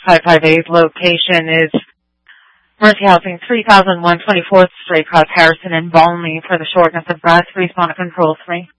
558 location is Mercy Housing, 3001 24th Street, Cross Harrison, and Balmy for the shortness of breath. Respond to Control 3.